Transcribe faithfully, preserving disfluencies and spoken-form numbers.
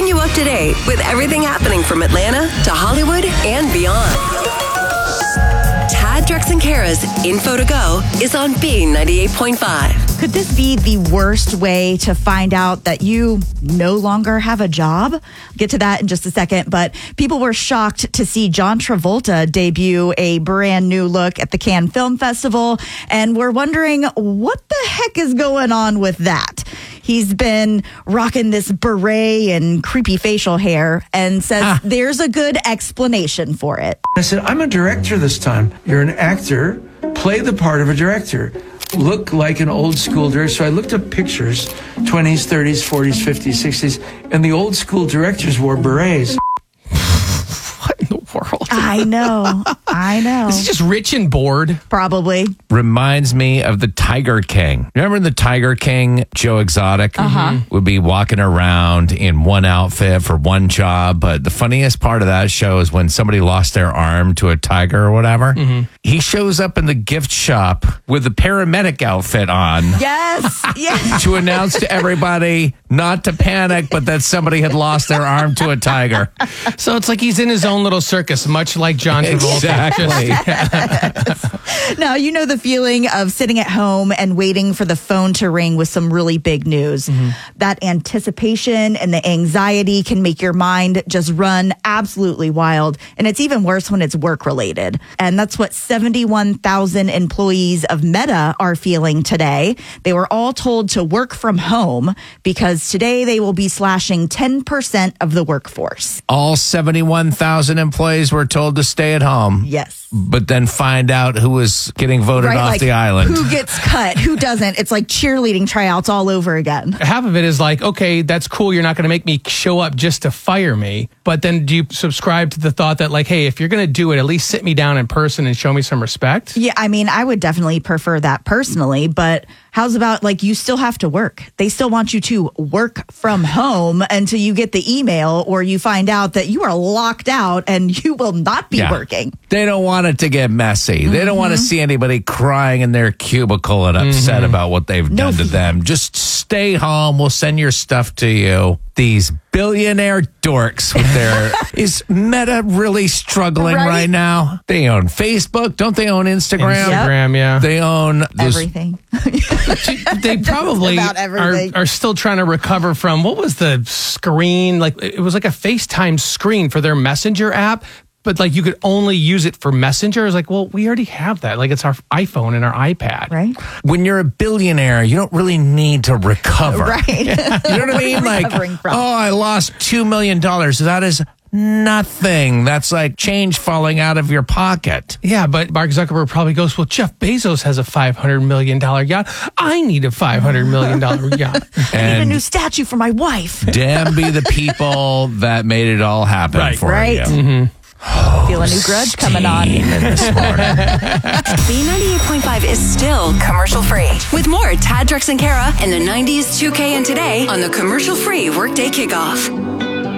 you up to date with everything happening from Atlanta to Hollywood and beyond. Tad, Drex, and Kara's Info to Go is on B ninety-eight point five. Could this be the worst way to find out that you no longer have a job? Get to that in just a second, but people were shocked to see John Travolta debut a brand new look at the Cannes Film Festival, and we're wondering what the heck is going on with that. He's been rocking this beret and creepy facial hair and says ah. there's a good explanation for it. I said, I'm a director this time. You're an actor. Play the part of a director. Look like an old school director. So I looked up pictures, twenties, thirties, forties, fifties, sixties, and the old school directors wore berets. What in the world? I know. I know. Is he just rich and bored? Probably. Reminds me of the Tiger King. Remember the Tiger King, Joe Exotic? Uh-huh. Would be walking around in one outfit for one job. But the funniest part of that show is when somebody lost their arm to a tiger or whatever. Mm-hmm. He shows up in the gift shop with a paramedic outfit on. Yes. Yes. To announce to everybody not to panic, but that somebody had lost their arm to a tiger. So it's like he's in his own little circus, much like John Travolta. Exactly. Yes. Now, you know the feeling of sitting at home and waiting for the phone to ring with some really big news. Mm-hmm. That anticipation and the anxiety can make your mind just run absolutely wild. And it's even worse when it's work related. And that's what seventy-one thousand employees of Meta are feeling today. They were all told to work from home because today they will be slashing ten percent of the workforce. All seventy-one thousand employees were told to stay at home. Yes. But then find out who was getting voted right, off like the island. Who gets cut, who doesn't. It's like cheerleading tryouts all over again. Half of it is like, okay, that's cool. You're not going to make me show up just to fire me. But then do you subscribe to the thought that like, hey, if you're going to do it, at least sit me down in person and show me some respect? Yeah, I mean, I would definitely prefer that personally, but how's about like you still have to work? They still want you to work from home until you get the email or you find out that you are locked out and you will not be yeah. working. They don't want it to get messy. Mm-hmm. They don't want to see anybody crying in their cubicle and upset mm-hmm. about what they've no done to them. Just stay home. We'll send your stuff to you. These billionaire dorks with their... Is Meta really struggling right? right now? They own Facebook. Don't they own Instagram? Instagram, yeah. They own... Those, everything. They probably are, are still trying to recover from... What was the screen? Like it was like a FaceTime screen for their Messenger app. But like you could only use it for Messenger. It's like, well, we already have that. Like it's our iPhone and our iPad. Right. When you're a billionaire, you don't really need to recover. Right. You know what I mean? Like, from? oh, I lost two million dollars. That is nothing. That's like change falling out of your pocket. Yeah, but Mark Zuckerberg probably goes, well, Jeff Bezos has a five hundred million dollars yacht. I need a five hundred million dollars yacht. I need a new statue for my wife. Damn be the people that made it all happen right. for right. you. Mm-hmm. Oh, feel a new grudge coming on. This morning. B ninety-eight point five is still commercial free. With more Tad, Drex, and Kara in the nineties, two K, and today on the commercial free Workday Kickoff.